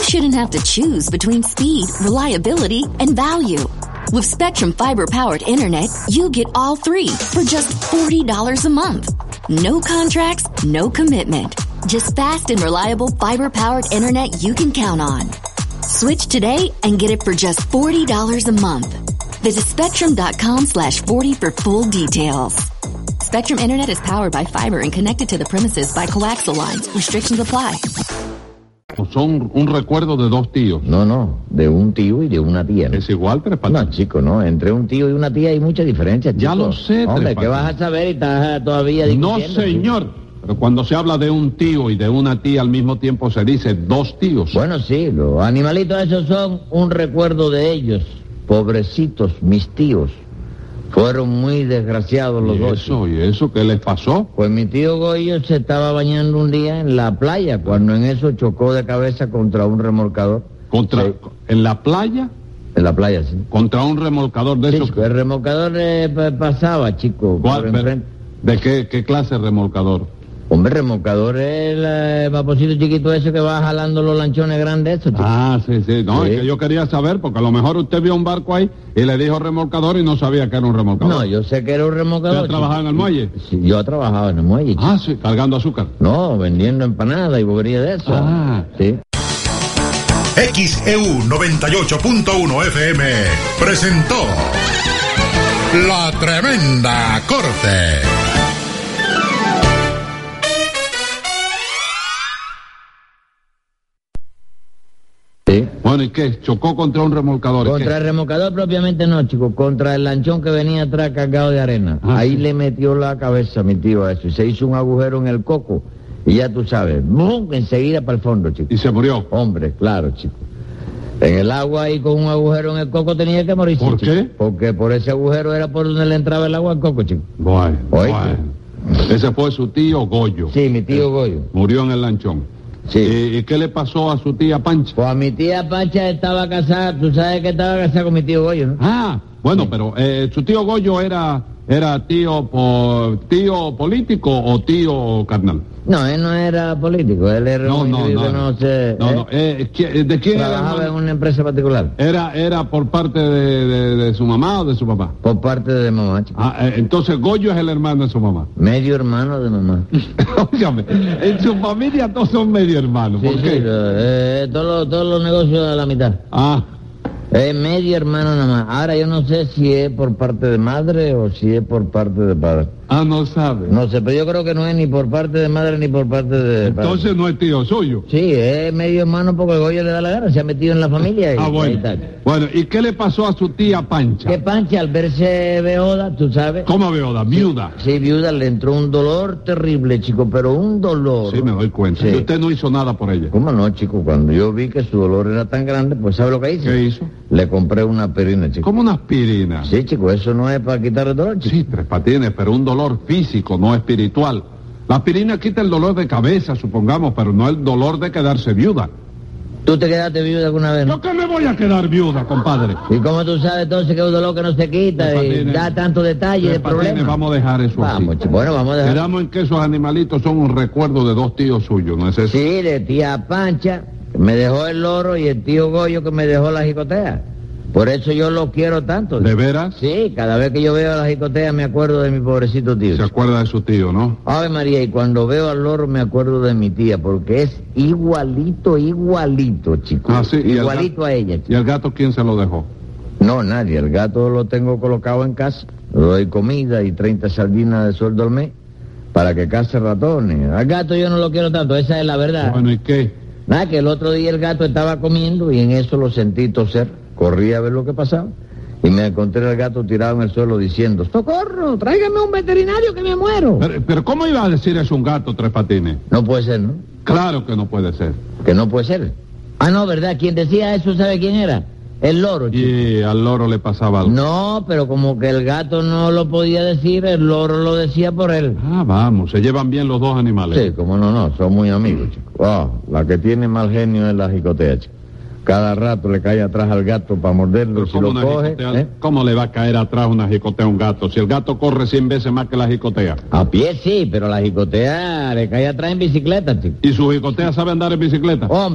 shouldn't have to choose between speed, reliability, and value. With Spectrum Fiber-powered internet, you get all three for just $40 a month. No contracts, no commitment. Just fast and reliable fiber-powered internet you can count on. Switch today and get it for just $40 a month. Visit Spectrum.com/40 for full details. Spectrum Internet is powered by fiber and connected to the premises by coaxial lines. Restrictions apply. Son un recuerdo de dos tíos. No, de un tío y de una tía, ¿no? ¿Es igual, Tres Patines? No, chico, no. Entre un tío y una tía hay mucha diferencia, chico. Ya lo sé, Hombre, Tres ¿qué Patines. vas a saber y estás todavía discutiendo? No, señor. Pero cuando se habla de un tío y de una tía al mismo tiempo se dice dos tíos. Bueno, sí, los animalitos esos son un recuerdo de ellos. Pobrecitos, mis tíos. Fueron muy desgraciados los dos. ¿Y eso qué les pasó? Pues mi tío Goyo se estaba bañando un día en la playa, cuando en eso chocó de cabeza contra un remolcador. ¿Contra Sí. en la playa? En la playa, sí. ¿Contra un remolcador de Sí, esos? chico, el remolcador pasaba, chico, ¿Cuál? por enfrente. ¿De qué clase de remolcador? Hombre, remolcador es el vaporcito chiquito ese que va jalando los lanchones grandes, esos, chico. Ah, sí. No, Sí. es que yo quería saber, porque a lo mejor usted vio un barco ahí y le dijo remolcador y no sabía que era un remolcador. No, yo sé que era un ¿Usted remolcador. ha trabajado en el muelle? Sí, yo trabajaba en el muelle, chico. Ah, sí, cargando azúcar. No, vendiendo empanadas y bobería de eso. Ah. Sí. XEU 98.1 FM presentó La Tremenda Corte. Sí. Bueno, ¿y qué? ¿Chocó contra un remolcador? Contra el remolcador propiamente no, chico, contra el lanchón que venía atrás cargado de arena. Ah, Ahí sí. le metió la cabeza mi tío a eso y se hizo un agujero en el coco. Y ya tú sabes, ¡bum!, enseguida para el fondo, chico. ¿Y se murió? Hombre, claro, chico. En el agua ahí con un agujero en el coco tenía que morir. ¿Por chico. qué? Porque por ese agujero era por donde le entraba el agua al coco, chico. Bueno. Oíste. Ese fue su tío Goyo. Sí, mi tío Goyo. Murió en el lanchón. Sí. ¿Y qué le pasó a su tía Pancha? Pues a mi tía Pancha estaba casada, tú sabes que estaba casada con mi tío Goyo, ¿no? Ah, bueno, Sí. pero su tío Goyo era tío político o tío carnal. No, él no era político, él era un individuo que no sé... ¿De quién era? Trabajaba en hermano? una empresa particular. Era por parte de su mamá o de su papá. Por parte de mamá, chico. Entonces Goyo es el hermano de su mamá. Medio hermano de mamá. Óigame, en su familia todos son medio hermanos. Sí, ¿Por qué? sí, todos los negocios a la mitad. Ah, Es medio hermano nada más. Ahora yo no sé si es por parte de madre o si es por parte de padre. no sabe. No sé, pero yo creo que no es ni por parte de madre ni por parte de padre. Entonces no es tío suyo. Sí, es medio hermano porque el Goyo le da la gana, se ha metido en la familia y ahí Bueno. está. Bueno, ¿y qué le pasó a su tía Pancha? Que Pancha al verse beoda, tú sabes... ¿Cómo veo? La viuda. Sí, viuda, le entró un dolor terrible, chico, pero un dolor. Sí, me doy cuenta. Sí. Y usted no hizo nada por ella. ¿Cómo no, chico? Cuando yo vi que su dolor era tan grande, pues ¿sabe lo que hice? ¿Qué hizo? Le compré una aspirina, chico. Como una aspirina. Sí, chico, eso no es para quitar el dolor, chico. Sí, Tres Patines, pero un dolor físico, no espiritual. La aspirina quita el dolor de cabeza, supongamos, pero no el dolor de quedarse viuda. ¿Tú te quedaste viuda alguna vez, no? ¿Yo qué me voy a quedar viuda, compadre? ¿Y cómo tú sabes entonces que es un dolor que no se quita Tres y Patines. da tanto detalle de Tres Patines, problema? vamos a dejar eso Vamos, así. chico, bueno, vamos a dejar. Quedamos en que esos animalitos son un recuerdo de dos tíos suyos, ¿no es eso? Sí, de tía Pancha, que me dejó el loro, y el tío Goyo, que me dejó la jicotea. Por eso yo lo quiero tanto. ¿De veras? Sí, cada vez que yo veo a la jicotea me acuerdo de mi pobrecito tío. Se acuerda de su tío, ¿no? Ave María, y cuando veo al loro me acuerdo de mi tía, porque es igualito, chico. Ah, sí, ¿y el Igualito a ella, chico. ¿Y el gato quién se lo dejó? No, nadie, el gato lo tengo colocado en casa, le doy comida y 30 sardinas de sueldo al mes para que case ratones. Al gato yo no lo quiero tanto, esa es la verdad. Bueno, ¿y qué? Nada, que el otro día el gato estaba comiendo y en eso lo sentí toser. Corrí a ver lo que pasaba y me encontré al gato tirado en el suelo diciendo: ¡socorro! ¡Tráigame un veterinario que me muero! Pero ¿cómo iba a decir eso un gato, Tres Patines? No puede ser, ¿no? Claro que no puede ser. Que no puede ser. Ah, no, ¿verdad? Quien decía eso, ¿sabe quién era? El loro, chico. Y al loro le pasaba algo. No, pero como que el gato no lo podía decir, el loro lo decía por él. Ah, vamos, se llevan bien los dos animales. Sí, como no, son muy amigos, chico. La que tiene mal genio es la jicotea, chico. Cada rato le cae atrás al gato para morderlo, Pero si lo coge... ¿Cómo le va a caer atrás una jicotea a un gato? Si el gato corre 100 veces más que la jicotea. A pie sí, pero la jicotea le cae atrás en bicicleta, chico. ¿Y su jicotea sabe andar en bicicleta? Hombre,